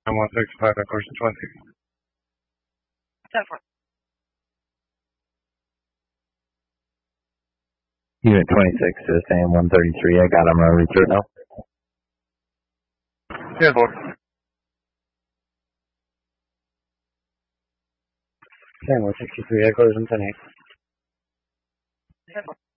165, Equation 20. 10-4. Unit 26 to SAM 133. I got him. I'm reach right now. Yeah, board. SAM 163, Equation 10-8. 10-4.